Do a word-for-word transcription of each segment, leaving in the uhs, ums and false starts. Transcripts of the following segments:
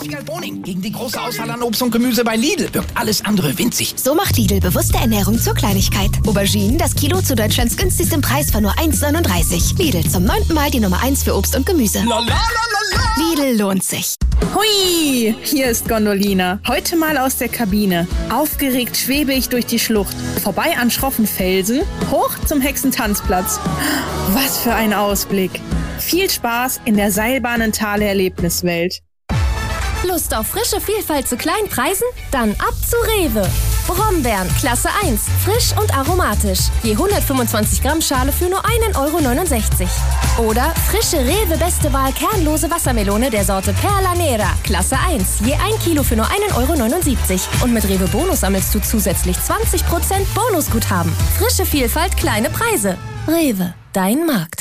Boning. Gegen die große Auswahl an Obst und Gemüse bei Lidl wirkt alles andere winzig. So macht Lidl bewusste Ernährung zur Kleinigkeit. Auberginen, das Kilo zu Deutschlands günstigstem Preis von nur eins neununddreißig. Lidl, zum neunten Mal die Nummer eins für Obst und Gemüse. Lidl lohnt sich. Hui, hier ist Gondolina. Heute mal aus der Kabine. Aufgeregt schwebe ich durch die Schlucht. Vorbei an schroffen Felsen, hoch zum Hexentanzplatz. Was für ein Ausblick. Viel Spaß in der Seilbahnentale-Erlebniswelt. Lust auf frische Vielfalt zu kleinen Preisen? Dann ab zu Rewe. Brombeeren, Klasse eins, frisch und aromatisch. Je hundertfünfundzwanzig Gramm Schale für nur ein Euro neunundsechzig. Oder frische Rewe Beste Wahl kernlose Wassermelone der Sorte Perla Nera, Klasse eins. Je ein Kilo für nur ein Euro neunundsiebzig. Und mit Rewe Bonus sammelst du zusätzlich zwanzig Prozent Bonusguthaben. Frische Vielfalt, kleine Preise. Rewe, dein Markt.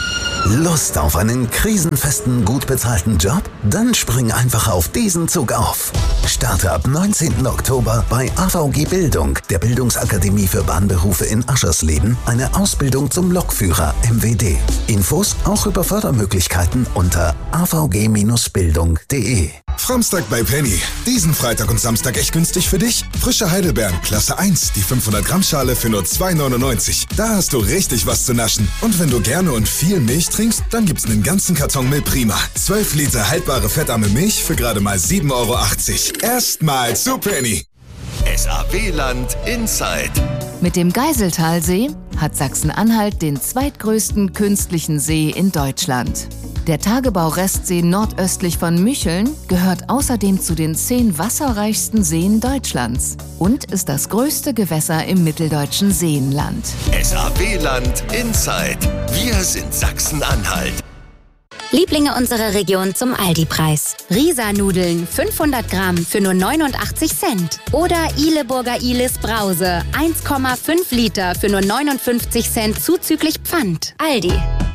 Lust auf einen krisenfesten, gut bezahlten Job? Dann spring einfach auf diesen Zug auf. Starte ab neunzehnten Oktober bei A V G Bildung, der Bildungsakademie für Bahnberufe in Aschersleben, eine Ausbildung zum Lokführer M W D. Infos auch über Fördermöglichkeiten unter a v g Bindestrich bildung punkt de. Framstag bei Penny. Diesen Freitag und Samstag echt günstig für dich? Frische Heidelbeeren, Klasse eins, die fünfhundert Gramm Schale für nur zwei neunundneunzig. Da hast du richtig was zu naschen. Und wenn du gerne und viel Milch trinkst, dann gibt's einen ganzen Karton Milch Prima. zwölf Liter haltbare fettarme Milch für gerade mal sieben Euro achtzig. Erstmal zu Penny. S A W-Land Inside. Mit dem Geiseltalsee hat Sachsen-Anhalt den zweitgrößten künstlichen See in Deutschland. Der Tagebau-Restsee nordöstlich von Mücheln gehört außerdem zu den zehn wasserreichsten Seen Deutschlands und ist das größte Gewässer im mitteldeutschen Seenland. S A W-Land Inside. Wir sind Sachsen-Anhalt. Lieblinge unserer Region zum Aldi-Preis. Risa-Nudeln fünfhundert Gramm für nur neunundachtzig Cent. Oder Ihleburger Ihles Brause eins Komma fünf Liter für nur neunundfünfzig Cent zuzüglich Pfand. Aldi.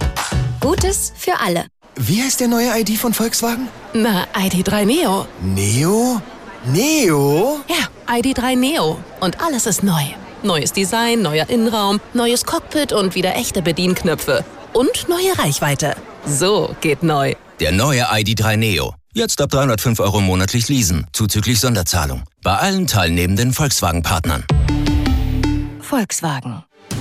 Gutes für alle. Wie heißt der neue I D von Volkswagen? Na, I D drei Neo. Neo? Neo? Ja, I D drei Neo. Und alles ist neu. Neues Design, neuer Innenraum, neues Cockpit und wieder echte Bedienknöpfe. Und neue Reichweite. So geht neu. Der neue I D drei Neo. Jetzt ab dreihundertfünf Euro monatlich leasen, zuzüglich Sonderzahlung. Bei allen teilnehmenden Volkswagen-Partnern. Volkswagen.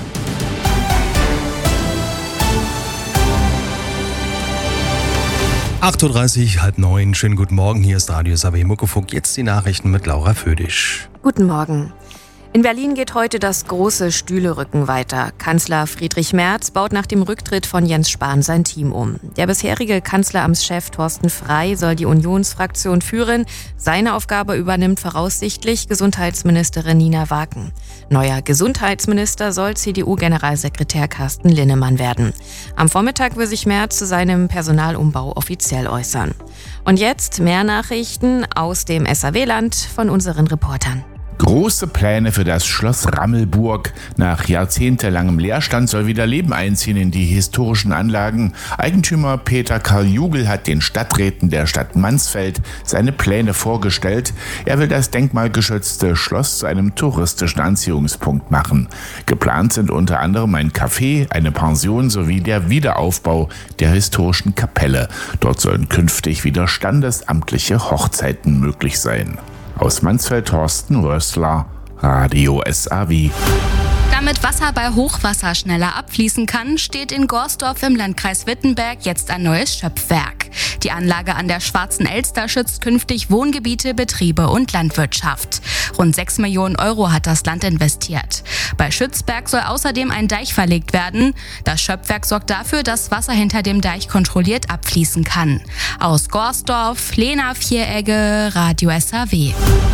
acht Uhr dreißig, halb neun. Schönen guten Morgen. Hier ist Radio S A W Muckefuck. Jetzt die Nachrichten mit Laura Födisch. Guten Morgen. In Berlin geht heute das große Stühlerücken weiter. Kanzler Friedrich Merz baut nach dem Rücktritt von Jens Spahn sein Team um. Der bisherige Kanzleramtschef Thorsten Frey soll die Unionsfraktion führen. Seine Aufgabe übernimmt voraussichtlich Gesundheitsministerin Nina Waken. Neuer Gesundheitsminister soll C D U-Generalsekretär Carsten Linnemann werden. Am Vormittag will sich Merz zu seinem Personalumbau offiziell äußern. Und jetzt mehr Nachrichten aus dem S A W-Land von unseren Reportern. Große Pläne für das Schloss Rammelburg. Nach jahrzehntelangem Leerstand soll wieder Leben einziehen in die historischen Anlagen. Eigentümer Peter Karl Jugel hat den Stadträten der Stadt Mansfeld seine Pläne vorgestellt. Er will das denkmalgeschützte Schloss zu einem touristischen Anziehungspunkt machen. Geplant sind unter anderem ein Café, eine Pension sowie der Wiederaufbau der historischen Kapelle. Dort sollen künftig wieder standesamtliche Hochzeiten möglich sein. Aus Mansfeld Thorsten Rössler, Radio S A W. Damit Wasser bei Hochwasser schneller abfließen kann, steht in Gorsdorf im Landkreis Wittenberg jetzt ein neues Schöpfwerk. Die Anlage an der Schwarzen Elster schützt künftig Wohngebiete, Betriebe und Landwirtschaft. Rund sechs Millionen Euro hat das Land investiert. Bei Schützberg soll außerdem ein Deich verlegt werden. Das Schöpfwerk sorgt dafür, dass Wasser hinter dem Deich kontrolliert abfließen kann. Aus Gorsdorf, Lena Vieregge, Radio S A W.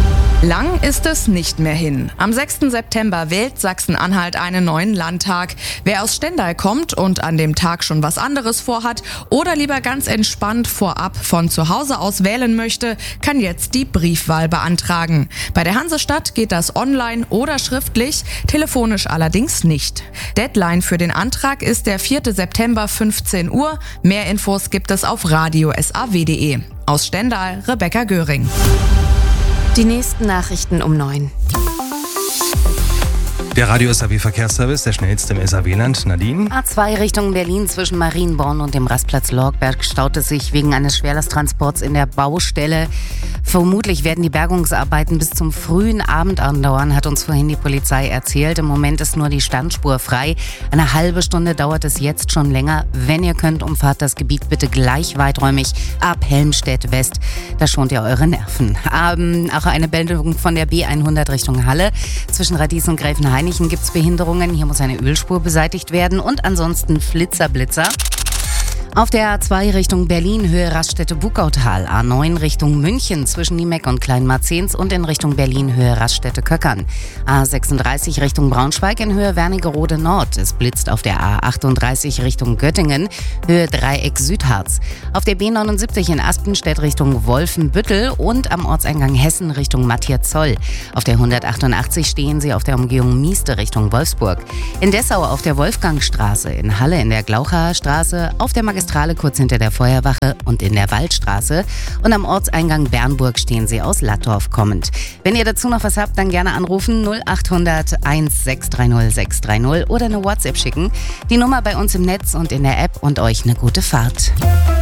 Lang ist es nicht mehr hin. Am sechsten September wählt Sachsen-Anhalt einen neuen Landtag. Wer aus Stendal kommt und an dem Tag schon was anderes vorhat oder lieber ganz entspannt vorab von zu Hause aus wählen möchte, kann jetzt die Briefwahl beantragen. Bei der Hansestadt geht das online oder schriftlich, telefonisch allerdings nicht. Deadline für den Antrag ist der vierte September fünfzehn Uhr. Mehr Infos gibt es auf radio s a w punkt de. Aus Stendal, Rebecca Göring. Die nächsten Nachrichten um neun. Der Radio-S A W-Verkehrsservice, der schnellste im S A W-Land. Nadine? A zwei Richtung Berlin zwischen Marienborn und dem Rastplatz Lorgberg staut es sich wegen eines Schwerlasttransports in der Baustelle. Vermutlich werden die Bergungsarbeiten bis zum frühen Abend andauern, hat uns vorhin die Polizei erzählt. Im Moment ist nur die Standspur frei. Eine halbe Stunde dauert es jetzt schon länger. Wenn ihr könnt, umfahrt das Gebiet bitte gleich weiträumig ab Helmstedt West. Da schont ihr eure Nerven. Ähm, auch eine Meldung von der B hundert Richtung Halle. Zwischen Radies und Gräfenhainichen gibt es Behinderungen. Hier muss eine Ölspur beseitigt werden und ansonsten Flitzerblitzer. Auf der A zwei Richtung Berlin, Höhe Raststätte-Bukautal, A neun Richtung München zwischen Niemeck und Kleinmarzens und in Richtung Berlin, Höhe Raststätte-Köckern. A sechsunddreißig Richtung Braunschweig in Höhe Wernigerode Nord. Es blitzt auf der A achtunddreißig Richtung Göttingen, Höhe Dreieck Südharz. Auf der B neunundsiebzig in Aspenstedt Richtung Wolfenbüttel und am Ortseingang Hessen Richtung Matthias-Zoll. Auf der hundertachtundachtzig stehen sie auf der Umgehung Mieste Richtung Wolfsburg. In Dessau auf der Wolfgangstraße, in Halle in der Glauchaer Straße, auf der Magistrale kurz hinter der Feuerwache und in der Waldstraße. Und am Ortseingang Bernburg stehen sie aus Lattorf kommend. Wenn ihr dazu noch was habt, dann gerne anrufen null achthundert eins sechs drei null sechs drei null oder eine WhatsApp schicken. Die Nummer bei uns im Netz und in der App und euch eine gute Fahrt.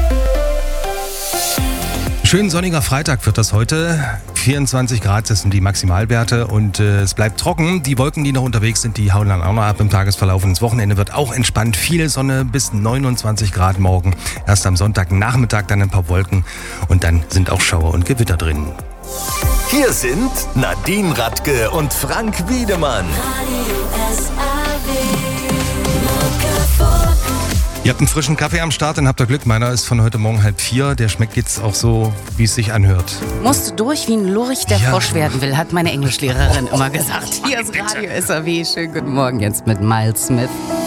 Schön sonniger Freitag wird das heute. vierundzwanzig Grad, das sind die Maximalwerte und äh, es bleibt trocken. Die Wolken, die noch unterwegs sind, die hauen dann auch noch ab im Tagesverlauf. Und das Wochenende wird auch entspannt. Viel Sonne bis neunundzwanzig Grad morgen. Erst am Sonntagnachmittag dann ein paar Wolken und dann sind auch Schauer und Gewitter drin. Hier sind Nadine Radke und Frank Wiedemann. Ihr habt einen frischen Kaffee am Start, dann habt ihr Glück. Meiner ist von heute Morgen halb vier. Der schmeckt jetzt auch so, wie es sich anhört. Musst du durch wie ein Lurch, der ja. Frosch werden will, hat meine Englischlehrerin immer gesagt. Hier ist Radio S A W. Schönen guten Morgen jetzt mit Miles Smith.